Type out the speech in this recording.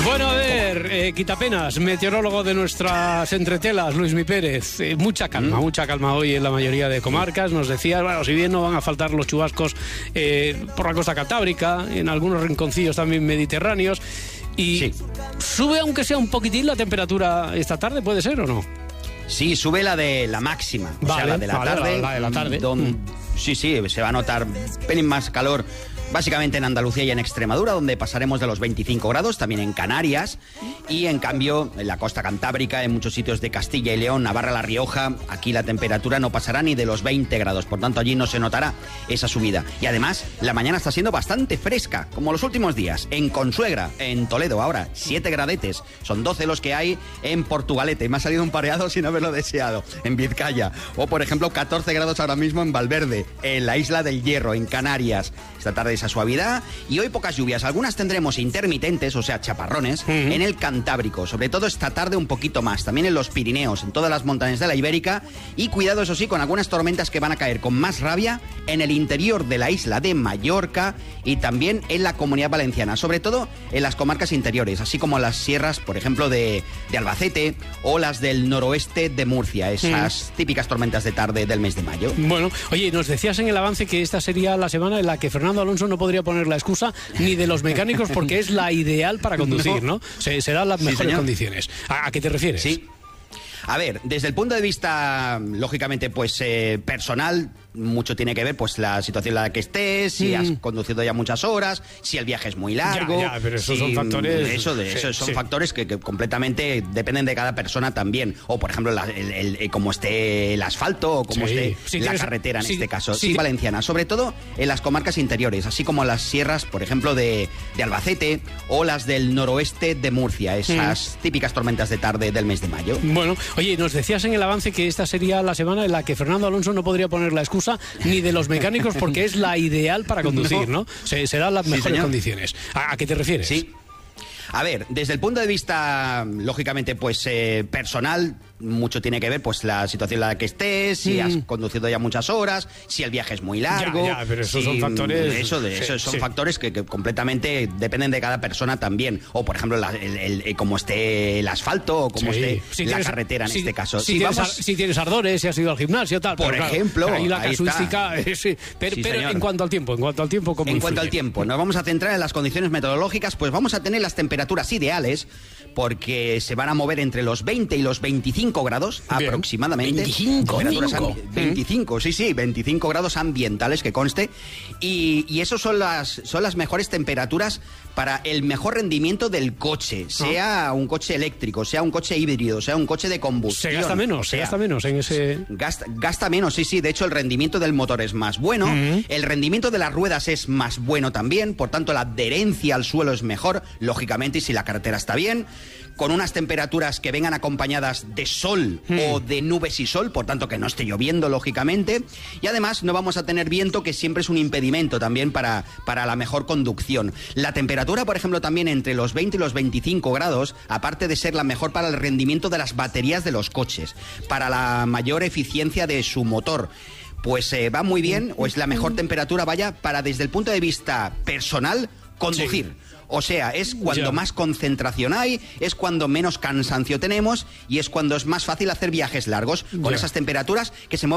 Bueno, a ver, quitapenas, meteorólogo de nuestras entretelas, Luismi Pérez. Mucha calma hoy en la mayoría de comarcas. Nos decías, bueno, si bien no van a faltar los chubascos por la costa cantábrica, en algunos rinconcillos también mediterráneos. Y sí, sube aunque sea un poquitín la temperatura esta tarde, ¿puede ser o no? Sí, sube la de la máxima, o sea, la de la tarde. La de la tarde. Sí, se va a notar un pelín más calor, básicamente en Andalucía y en Extremadura, donde pasaremos de los 25 grados, también en Canarias, y en cambio en la costa cantábrica, en muchos sitios de Castilla y León, Navarra, La Rioja, aquí la temperatura no pasará ni de los 20 grados, por tanto allí no se notará esa subida. Y además, la mañana está siendo bastante fresca, como los últimos días. En Consuegra, en Toledo, ahora 7 gradetes, son 12 los que hay en Portugalete, me ha salido un pareado sin haberlo deseado, en Vizcaya, o por ejemplo 14 grados ahora mismo en Valverde, en la Isla del Hierro, en Canarias. Esta tarde esa suavidad, y hoy pocas lluvias, algunas tendremos intermitentes, o sea, chaparrones, en el Cantábrico, sobre todo esta tarde un poquito más, también en los Pirineos, en todas las montañas de la Ibérica, y cuidado, eso sí, con algunas tormentas que van a caer con más rabia en el interior de la isla de Mallorca y también en la Comunidad Valenciana, sobre todo en las comarcas interiores, así como las sierras, por ejemplo, de Albacete o las del noroeste de Murcia, esas típicas tormentas de tarde del mes de mayo. Bueno, oye, nos decías en el avance que esta sería la semana en la que Fernando Alonso no podría poner la excusa ni de los mecánicos porque es la ideal para conducir, ¿no? Serán las mejores condiciones. ¿A qué te refieres? Sí. A ver, desde el punto de vista, lógicamente, pues personal, mucho tiene que ver pues la situación en la que estés, si has conducido ya muchas horas, si el viaje es muy largo. Ya, pero esos son factores. Esos son factores que completamente dependen de cada persona también. O por ejemplo, cómo esté el asfalto o cómo esté la carretera en este caso. Sí, valenciana, sobre todo en las comarcas interiores, así como las sierras, por ejemplo, de Albacete o las del noroeste de Murcia, esas típicas tormentas de tarde del mes de mayo. Bueno, oye, nos decías en el avance que esta sería la semana en la que Fernando Alonso no podría poner la excusa ni de los mecánicos porque es la ideal para conducir, ¿no? Serán las mejores condiciones. ¿A qué te refieres? Sí. A ver, desde el punto de vista, lógicamente, pues personal, mucho tiene que ver pues la situación en la que estés, si has conducido ya muchas horas, si el viaje es muy largo. Ya, pero esos son factores. Esos son factores que completamente dependen de cada persona también. O por ejemplo, cómo esté el asfalto o cómo esté la carretera en este caso. Si tienes ardores, si has ido al gimnasio, tal. Por ejemplo, ahí la casuística. Pero en cuanto al tiempo, ¿cómo En cuanto al tiempo, nos vamos a centrar en las condiciones meteorológicas, pues vamos a tener las temperaturas ideales, porque se van a mover entre los 20 y los 25 grados aproximadamente. 25 grados ambientales, que conste, y eso son las mejores temperaturas para el mejor rendimiento del coche, sea un coche eléctrico, sea un coche híbrido, sea un coche de combustión. Se gasta menos en ese... Gasta menos, sí, de hecho el rendimiento del motor es más bueno, el rendimiento de las ruedas es más bueno también, por tanto la adherencia al suelo es mejor, lógicamente, y si la carretera está bien, con unas temperaturas que vengan acompañadas de sol o de nubes y sol, por tanto que no esté lloviendo, lógicamente, y además no vamos a tener viento, que siempre es un impedimento también para la mejor conducción. La temperatura, por ejemplo, también entre los 20 y los 25 grados, aparte de ser la mejor para el rendimiento de las baterías de los coches, para la mayor eficiencia de su motor, pues va muy bien, o es la mejor temperatura, vaya, para desde el punto de vista personal, conducir. Sí. O sea, es cuando más concentración hay, es cuando menos cansancio tenemos y es cuando es más fácil hacer viajes largos con esas temperaturas que se mueven